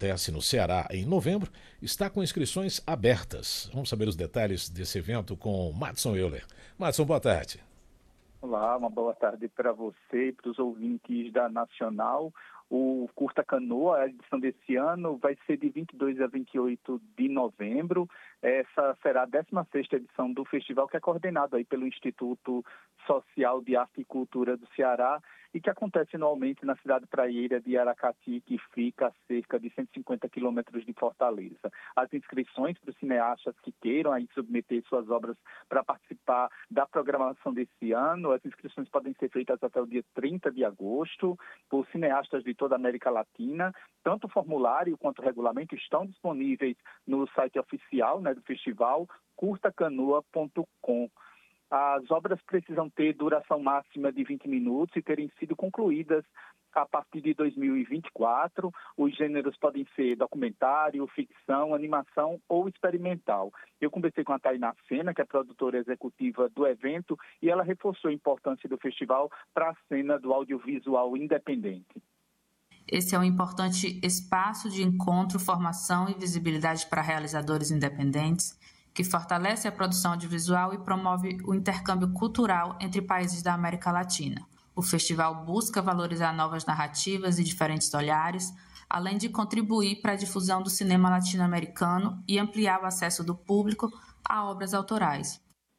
acontece no Ceará em novembro, está com inscrições abertas. Vamos saber os detalhes desse evento com Madson Euler. Madson, boa tarde. Olá, uma boa tarde para você e para os ouvintes da Nacional. O Curta Canoa, a edição desse ano, vai ser de 22 a 28 de novembro. Essa será a 16ª edição do festival, que é coordenado aí pelo Instituto Social de Arte e Cultura do Ceará e que acontece anualmente na cidade praieira de Aracati, que fica a cerca de 150 quilômetros de Fortaleza. As inscrições para os cineastas que queiram aí submeter suas obras para participar da programação desse ano, as inscrições podem ser feitas até o dia 30 de agosto por cineastas de toda a América Latina. Tanto o formulário quanto o regulamento estão disponíveis no site oficial, do festival, curtacanoa.com. As obras precisam ter duração máxima de 20 minutos e terem sido concluídas a partir de 2024. Os gêneros podem ser documentário, ficção, animação ou experimental. Eu conversei com a Tainá Sena, que é produtora executiva do evento, e ela reforçou a importância do festival para a cena do audiovisual independente. Esse é um importante espaço de encontro, formação e visibilidade para realizadores independentes, que fortalece a produção audiovisual e promove o intercâmbio cultural entre países da América Latina. O festival busca valorizar novas narrativas e diferentes olhares, além de contribuir para a difusão do cinema latino-americano e ampliar o acesso do público a obras autorais.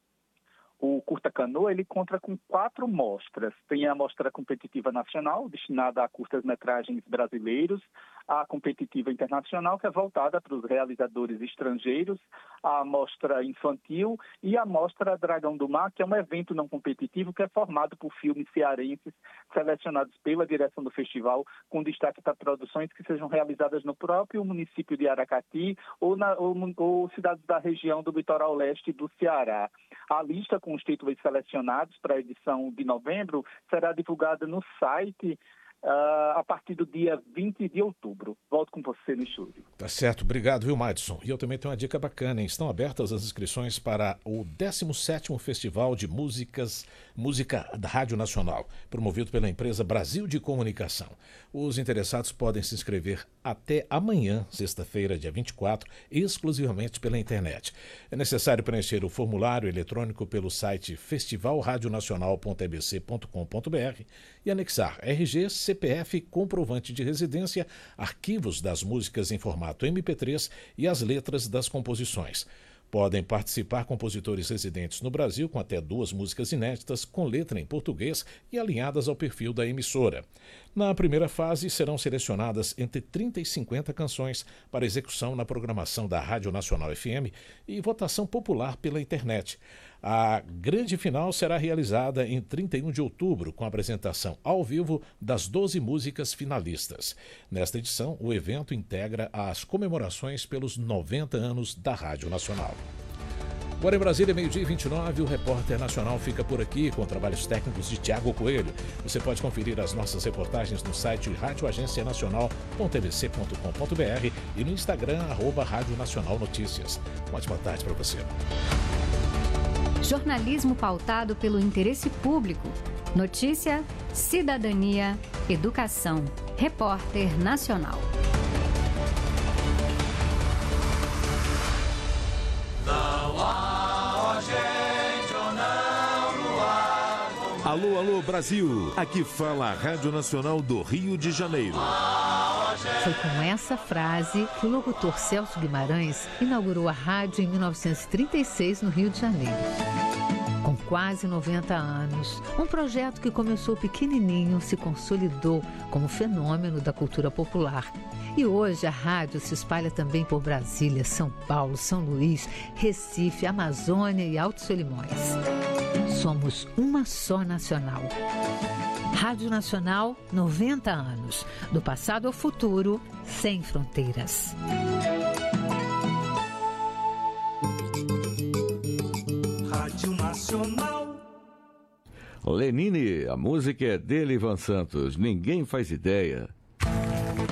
O Curta Canoa, ele conta com 4 mostras. Tem a Mostra Competitiva Nacional, destinada a curtas-metragens brasileiros, a Competitiva Internacional, que é voltada para os realizadores estrangeiros, a Mostra Infantil e a Mostra Dragão do Mar, que é um evento não competitivo que é formado por filmes cearenses selecionados pela direção do festival, com destaque para produções que sejam realizadas no próprio município de Aracati ou cidades da região do litoral leste do Ceará. A lista com os títulos selecionados para a edição de novembro será divulgada no site a partir do dia 20 de outubro. Volto com você no estúdio. Tá certo, obrigado, viu, Madson? E eu também tenho uma dica bacana, hein? Estão abertas as inscrições para o 17º Festival de Música da Rádio Nacional, promovido pela empresa Brasil de Comunicação. Os interessados podem se inscrever até amanhã, sexta-feira, dia 24, exclusivamente pela internet. É necessário preencher o formulário eletrônico pelo site festivalradionacional.ebc.com.br e anexar RG, CPF, comprovante de residência, arquivos das músicas em formato MP3 e as letras das composições. Podem participar compositores residentes no Brasil com até 2 músicas inéditas com letra em português e alinhadas ao perfil da emissora. Na primeira fase, serão selecionadas entre 30 e 50 canções para execução na programação da Rádio Nacional FM e votação popular pela internet. A grande final será realizada em 31 de outubro, com a apresentação ao vivo das 12 músicas finalistas. Nesta edição, o evento integra as comemorações pelos 90 anos da Rádio Nacional. Agora em Brasília, 12h29, o Repórter Nacional fica por aqui com trabalhos técnicos de Tiago Coelho. Você pode conferir as nossas reportagens no site radioagencianacional.tbc.com.br e no Instagram, @Rádio Nacional Notícias. Uma ótima tarde para você. Jornalismo pautado pelo interesse público. Notícia, cidadania, educação. Repórter Nacional. Não há gente ou não no ar. Alô, alô, Brasil! Aqui fala a Rádio Nacional do Rio de Janeiro. Foi com essa frase que o locutor Celso Guimarães inaugurou a rádio em 1936 no Rio de Janeiro. Com quase 90 anos, um projeto que começou pequenininho se consolidou como fenômeno da cultura popular. E hoje a rádio se espalha também por Brasília, São Paulo, São Luís, Recife, Amazônia e Altos Solimões. Somos uma só nacional. Rádio Nacional, 90 anos. Do passado ao futuro, sem fronteiras. Rádio Nacional. Lenine, a música é dele, Ivan Santos. Ninguém faz ideia.